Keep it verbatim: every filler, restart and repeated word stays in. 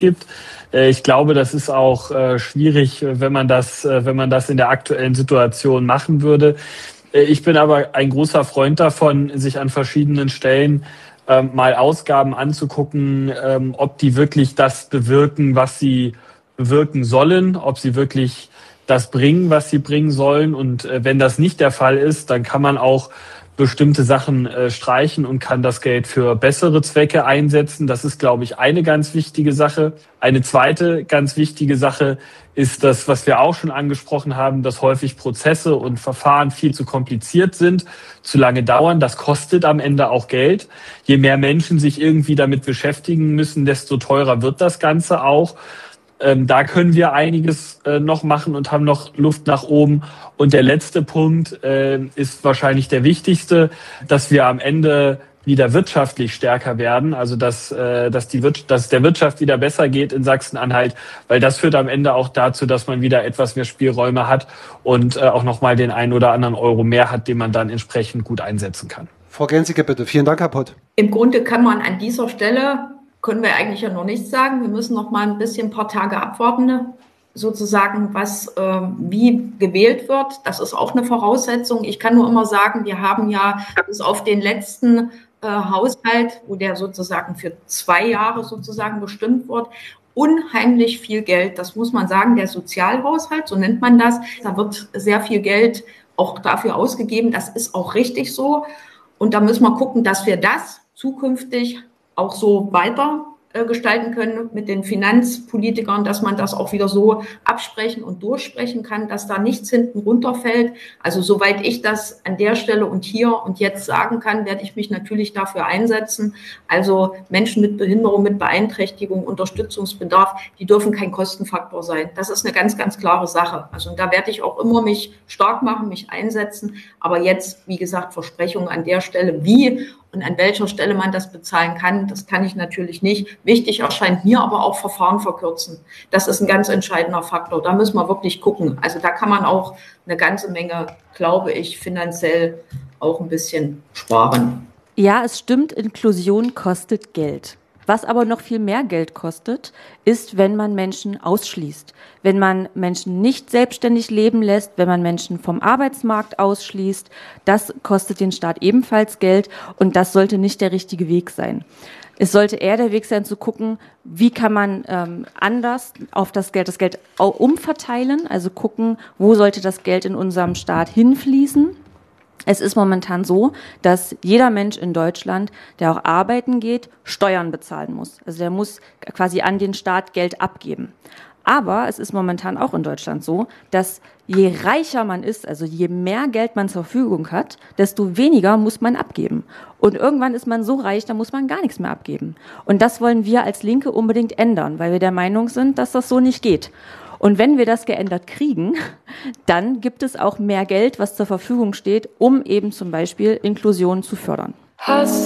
gibt. Ich glaube, das ist auch schwierig, wenn man das, wenn man das in der aktuellen Situation machen würde. Ich bin aber ein großer Freund davon, sich an verschiedenen Stellen ähm, mal Ausgaben anzugucken, ähm, ob die wirklich das bewirken, was sie bewirken sollen, ob sie wirklich das bringen, was sie bringen sollen. Und äh, wenn das nicht der Fall ist, dann kann man auch bestimmte Sachen äh, streichen und kann das Geld für bessere Zwecke einsetzen. Das ist, glaube ich, eine ganz wichtige Sache. Eine zweite ganz wichtige Sache ist das, was wir auch schon angesprochen haben, dass häufig Prozesse und Verfahren viel zu kompliziert sind, zu lange dauern. Das kostet am Ende auch Geld. Je mehr Menschen sich irgendwie damit beschäftigen müssen, desto teurer wird das Ganze auch. Ähm, da können wir einiges äh, noch machen und haben noch Luft nach oben. Und der letzte Punkt äh, ist wahrscheinlich der wichtigste, dass wir am Ende wieder wirtschaftlich stärker werden, also dass, äh, dass, die Wir- dass es der Wirtschaft wieder besser geht in Sachsen-Anhalt, weil das führt am Ende auch dazu, dass man wieder etwas mehr Spielräume hat und äh, auch nochmal den einen oder anderen Euro mehr hat, den man dann entsprechend gut einsetzen kann. Frau Gensiker, bitte. Vielen Dank, Herr Pott. Im Grunde kann man an dieser Stelle, können wir eigentlich ja noch nichts sagen. Wir müssen noch mal ein bisschen ein paar Tage abwarten, sozusagen, was äh, wie gewählt wird. Das ist auch eine Voraussetzung. Ich kann nur immer sagen, wir haben ja bis auf den letzten äh, Haushalt, wo der sozusagen für zwei Jahre sozusagen bestimmt wird, unheimlich viel Geld. Das muss man sagen, der Sozialhaushalt, so nennt man das. Da wird sehr viel Geld auch dafür ausgegeben. Das ist auch richtig so. Und da müssen wir gucken, dass wir das zukünftig auch so weiter äh, gestalten können mit den Finanzpolitikern, dass man das auch wieder so absprechen und durchsprechen kann, dass da nichts hinten runterfällt. Also soweit ich das an der Stelle und hier und jetzt sagen kann, werde ich mich natürlich dafür einsetzen. Also Menschen mit Behinderung, mit Beeinträchtigung, Unterstützungsbedarf, die dürfen kein Kostenfaktor sein. Das ist eine ganz, ganz klare Sache. Also da werde ich auch immer mich stark machen, mich einsetzen. Aber jetzt, wie gesagt, Versprechungen an der Stelle, wie und an welcher Stelle man das bezahlen kann, das kann ich natürlich nicht. Wichtig erscheint mir aber auch Verfahren verkürzen. Das ist ein ganz entscheidender Faktor. Da müssen wir wirklich gucken. Also da kann man auch eine ganze Menge, glaube ich, finanziell auch ein bisschen sparen. Ja, es stimmt, Inklusion kostet Geld. Was aber noch viel mehr Geld kostet, ist, wenn man Menschen ausschließt, wenn man Menschen nicht selbstständig leben lässt, wenn man Menschen vom Arbeitsmarkt ausschließt. Das kostet den Staat ebenfalls Geld und das sollte nicht der richtige Weg sein. Es sollte eher der Weg sein, zu gucken, wie kann man ähm, anders auf das Geld, das Geld umverteilen, also gucken, wo sollte das Geld in unserem Staat hinfließen. Es ist momentan so, dass jeder Mensch in Deutschland, der auch arbeiten geht, Steuern bezahlen muss. Also der muss quasi an den Staat Geld abgeben. Aber es ist momentan auch in Deutschland so, dass je reicher man ist, also je mehr Geld man zur Verfügung hat, desto weniger muss man abgeben. Und irgendwann ist man so reich, da muss man gar nichts mehr abgeben. Und das wollen wir als Linke unbedingt ändern, weil wir der Meinung sind, dass das so nicht geht. Und wenn wir das geändert kriegen, dann gibt es auch mehr Geld, was zur Verfügung steht, um eben zum Beispiel Inklusion zu fördern.